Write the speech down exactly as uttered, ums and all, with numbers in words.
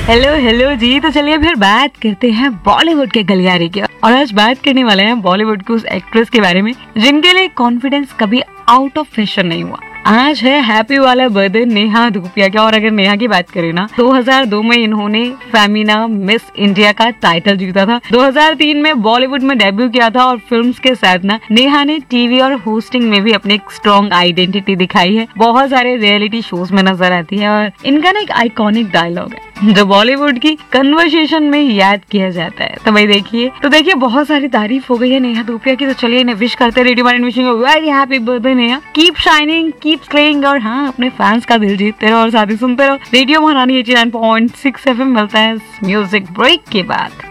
Hello hello जी। तो चलिए फिर बात करते हैं बॉलीवुड के गलियारे की। और आज बात करने वाले हैं बॉलीवुड की उस एक्ट्रेस के बारे में जिनके लिए कॉन्फिडेंस कभी आउट ऑफ फैशन नहीं हुआ। आज है हैप्पी वाला बर्थडे नेहा धूपिया का। और अगर नेहा की बात करें ना, दो हज़ार दो में इन्होंने फेमिना मिस इंडिया का टाइटल जीता था। दो हज़ार तीन में बॉलीवुड में डेब्यू किया था और फिल्म्स के साथ ना नेहा ने टीवी और होस्टिंग में भी अपनी एक स्ट्रॉन्ग आइडेंटिटी दिखाई है। बहुत सारे रियलिटी शोज में नजर आती है और इनका ना एक आइकॉनिक डायलॉग है जो बॉलीवुड की कन्वर्सेशन में याद किया जाता है। तो भाई देखिए तो देखिए बहुत सारी तारीफ हो गई है नेहा धूपिया की। तो चलिए इन्हें विश करते हैं। Radio morning wishing you very happy birthday Neha. Keep shining, keep slaying और हाँ अपने फैंस का दिल जीतते रहो और साथ ही सुनते रहो रेडियो महारानी eighty nine point six F M. मिलता है म्यूजिक ब्रेक के बाद।